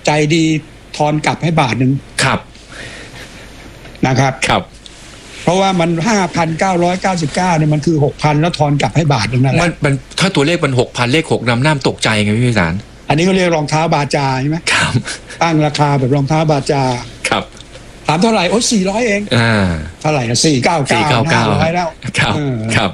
ใจดีทอนกลับให้บาทหนึ่งครับนะครับครับเพราะว่ามัน 5,999 เนี่ยมันคือ 6,000 แล้วทอนกลับให้บาทหนึ่งนั่นแหละมันถ้าตัวเลขมัน 6,000 เลข6นำหน้าตกใจไงพี่พิสารอันนี้ก็เรียกรองเท้าบาจาใช่ไหมครับตั้งราคาแบบรองเท้าบาจาครับถามเท่าไหร่400เองเท่าไหร่นะ499แล้วครับครับ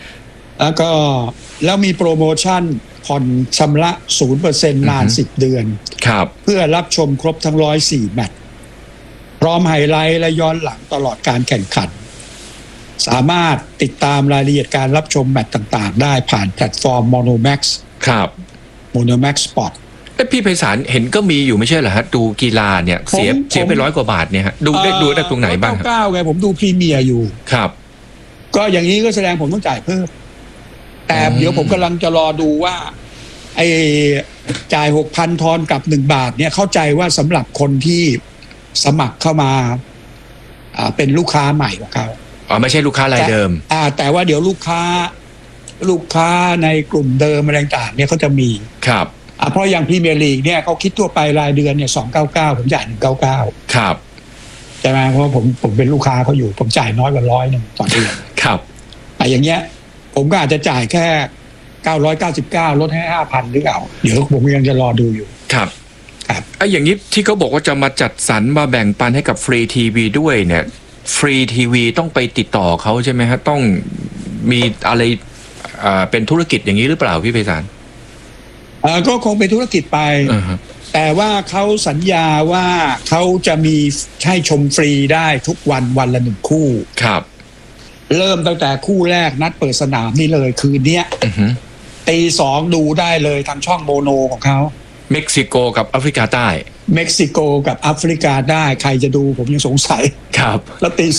แล้วมีโปรโมชั่นผ่อนชำระ 0% นาน10 เดือนครับเพื่อรับชมครบทั้ง104แมตช์พร้อมไฮไลท์และย้อนหลังตลอดการแข่งขันสามารถติดตามรายละเอียดการรับชมแมตช์ต่างๆได้ผ่านแพลตฟอร์ม Monomax ครับ Monomax Sport พี่ไพศาลเห็นก็มีอยู่ไม่ใช่เหรอฮะดูกีฬาเนี่ยเสียไป100 กว่าบาทเนี่ยฮะดูได้ตรงไหนบ้าง 99ไงผมดูพรีเมียร์อยู่ครับก็อย่างนี้ก็แสดงผมต้องจ่ายเพิ่มแต่เดี๋ยวผมกำลังจะรอดูว่าไอ้จ่าย 6,000 ทอนกับ1 บาทเนี่ยเข้าใจว่าสำหรับคนที่สมัครเข้ามาเป็นลูกค้าใหม่ของเขาไม่ใช่ลูกค้ารายเดิมแต่ว่าเดี๋ยวลูกค้าในกลุ่มเดิมอะไรต่างๆเนี่ยเขาจะมีครับเพราะอย่างพรีเมียร์ลีกเนี่ยเขาคิดทั่วไปรายเดือนเนี่ย299ผมจ่าย199 ครับใช่ไหมเพราะผมเป็นลูกค้าเขาอยู่ผมจ่ายน้อยกว่า100ต่อเดือนครับอย่างเงี้ยผมก็อาจจะจ่ายแค่999ลดให้ 5,000 หรือเปล่าเดี๋ยวผมยังจะรอดูอยู่ครับอย่างนี้ที่เขาบอกว่าจะมาจัดสรรมาแบ่งปันให้กับฟรีทีวีด้วยเนี่ยฟรีทีวีต้องไปติดต่อเขาใช่ไหมฮะต้องมีอะไรเป็นธุรกิจอย่างนี้หรือเปล่าพี่ไพศาลก็คงเป็นธุรกิจไปแต่ว่าเขาสัญญาว่าเขาจะมีให้ชมฟรีได้ทุกวันละ1 คู่ครับเริ่มตั้งแต่คู่แรกนัดเปิดสนามนี่เลยคืนนี้ตี 2ดูได้เลยทางช่องโมโนของเขาเม็กซิโกกับแอฟริกาใต้เม็กซิโกกับแอฟริกาได้ใครจะดูผมยังสงสัยครับแล้วตี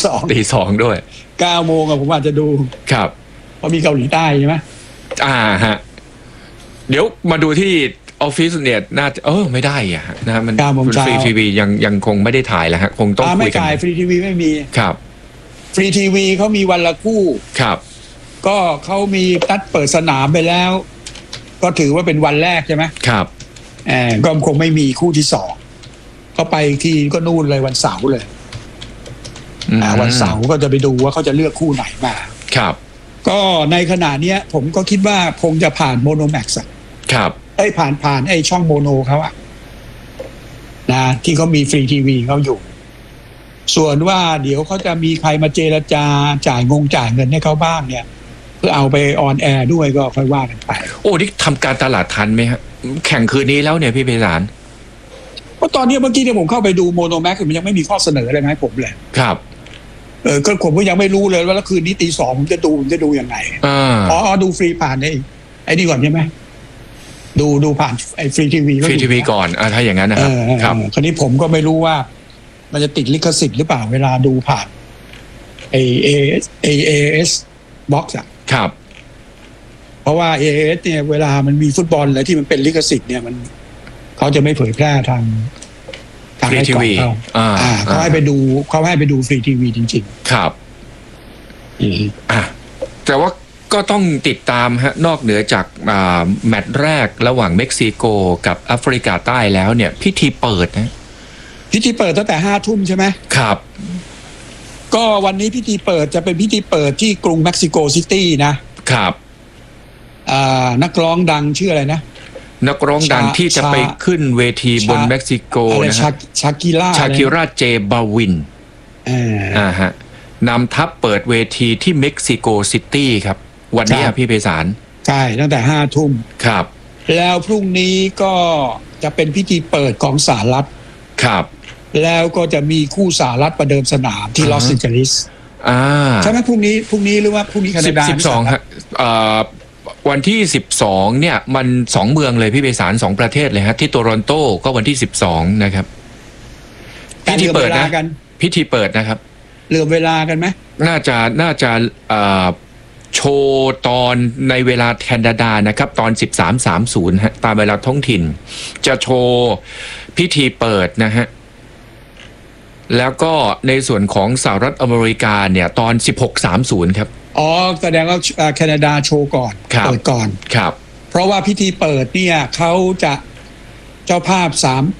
2 ด้วย 9 โมงผมอาจจะดูครับเพราะมีเกาหลีใต้ใช่ไหมฮะเดี๋ยวมาดูที่ออฟฟิศเนี่ยน่าจะไม่ได้อะนะมันฟรีทีวียังคงไม่ได้ถ่ายแล้วฮะคงต้องคุยกันไม่ถ่ายฟรีทีวีไม่มีครับฟรีทีวีเขามีวันละคู่ครับก็เขามีนัดเปิดสนามไปแล้วก็ถือว่าเป็นวันแรกใช่ไหมครับก็คงไม่มีคู่ที่2เขาไปทีก็นู่นเลยวันเสาร์เลยวันเสาร์ก็จะไปดูว่าเขาจะเลือกคู่ไหนมาครับก็ในขณะนี้ผมก็คิดว่าคงจะผ่านโมโนแม็กซ์ครับผ่านไอ้ช่องโมโนเขาอะนะที่เขามีฟรีทีวีเขาอยู่ส่วนว่าเดี๋ยวเขาจะมีใครมาเจรจาจ่ายเงินให้เขาบ้างเนี่ยเพื่อเอาไปออนแอร์ด้วยก็ค่อยว่ากันไปนี่ทำการตลาดทันไหมฮะแข่งคืนนี้แล้วเนี่ยพี่ไพศาลเพราะตอนนี้เมื่อกี้เนี่ยผมเข้าไปดูโมโนแม็กซ์มันยังไม่มีข้อเสนออะไรมาให้ผมเลยครับก็ผมก็ยังไม่รู้เลยว่าแล้วคืนนี้ตี 2ผมจะดูยังไงดูฟรีผ่านไอ้นี่ก่อนใช่ไหมดูผ่านไอ้ฟรีทีวีก่อนถ้าอย่างนั้นนะครับคราวนี้ผมก็ไม่รู้ว่ามันจะติดลิขสิทธิ์หรือเปล่าเวลาดูผ่านAAS Box อะครับเพราะว่า AAS เนี่ยเวลามันมีฟุตบอลอะไรที่มันเป็นลิขสิทธิ์เนี่ยมันเขาจะไม่เผยแพร่ทางฟรีทีวีเขาให้ไปดูฟรีทีวีจริงๆครับแต่ว่าก็ต้องติดตามฮะนอกเหนือจากแมตช์แรกระหว่างเม็กซิโกกับแอฟริกาใต้แล้วเนี่ยพิธีเปิดตั้งแต่ 5 ทุ่มใช่ไหมครับก็วันนี้พิธีเปิดจะเป็นพิธีเปิดที่กรุงเม็กซิโกซิตี้นะครับนักร้องดังชื่ออะไรนะนักร้องดังที่จะไปขึ้นเวทีบนเม็กซิโกนะฮะชากิร่าเจบาวินฮะนำทัพเปิดเวทีที่เม็กซิโกซิตี้ครับวันนี้พี่ไพศาลใช่ตั้งแต่ 5 ทุ่มครับแล้วพรุ่งนี้ก็จะเป็นพิธีเปิดของสหรัฐครับแล้วก็จะมีคู่สหรัฐประเดิมสนามที่ลอสแอนเจลิสใช่ไหมพรุ่งนี้หรือว่าพรุ่งนี้แคนาดา 12ฮะวันที่12เนี่ยมัน2เมืองเลยพี่ไพศาล2ประเทศเลยฮะที่โตรอนโตก็วันที่12นะครับพิธีเปิดนะครับเหลื่อมเวลากันไหมน่าจะโชว์ตอนในเวลาแคนาดานะครับตอน 13:30 ฮะตามเวลาท้องถิ่นจะโชว์พิธีเปิดนะฮะแล้วก็ในส่วนของสหรัฐอเมริกาเนี่ยตอน 16:30 ครับแสดงว่าแคนาดาโชว์ก่อนเปิดก่อนครับเพราะว่าพิธีเปิดเนี่ยเขาจะเจ้าภาพ3